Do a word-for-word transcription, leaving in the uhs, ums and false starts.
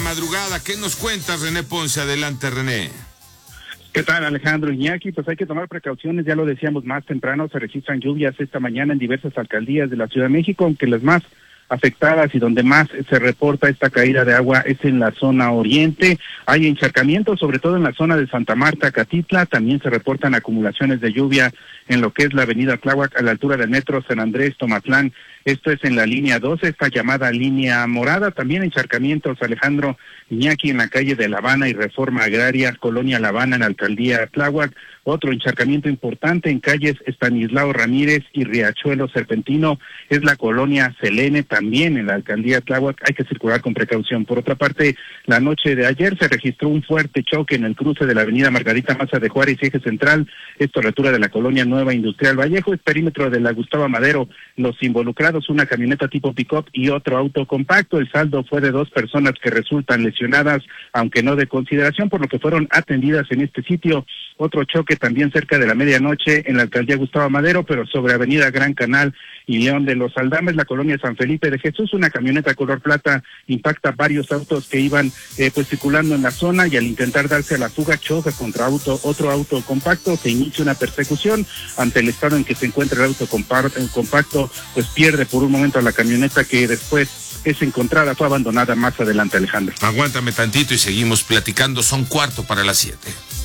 madrugada. ¿Qué nos cuentas, René Ponce? Adelante, René. ¿Qué tal, Alejandro Iñaki? Pues hay que tomar precauciones, ya lo decíamos más temprano, se registran lluvias esta mañana en diversas alcaldías de la Ciudad de México, aunque las más afectadas y donde más se reporta esta caída de agua es en la zona oriente. Hay encharcamientos, sobre todo en la zona de Santa Marta, Catitla. También se reportan acumulaciones de lluvia en lo que es la avenida Tláhuac, a la altura del metro San Andrés, Tomatlán. Esto es en la línea doce, esta llamada línea morada. También encharcamientos, Alejandro Iñaki, en la calle de La Habana y Reforma Agraria, Colonia La Habana, en la alcaldía Tláhuac. Otro encharcamiento importante en calles Estanislao Ramírez y Riachuelo Serpentino es la colonia Selene, también en la alcaldía Tláhuac. Hay que circular con precaución. Por otra parte, la noche de ayer se registró un fuerte choque en el cruce de la avenida Margarita Maza de Juárez y Eje Central, esto a la altura de la colonia Nueva Industrial Vallejo, es perímetro de la Gustavo Madero. Los involucrados, una camioneta tipo pick-up y otro auto compacto. El saldo fue de dos personas que resultan lesionadas, aunque no de consideración, por lo que fueron atendidas en este sitio. Otro choque también cerca de la medianoche en la alcaldía Gustavo Madero, pero sobre avenida Gran Canal y León de los Aldames, la colonia San Felipe de Jesús. Una camioneta color plata impacta varios autos que iban eh, pues circulando en la zona, y al intentar darse a la fuga choca contra auto otro auto compacto. Se inicia una persecución. Ante el estado en que se encuentra el auto compacto, pues pierde por un momento a la camioneta, que después es encontrada, fue abandonada más adelante, Alejandro. Aguántame tantito y seguimos platicando. Son cuarto para las siete.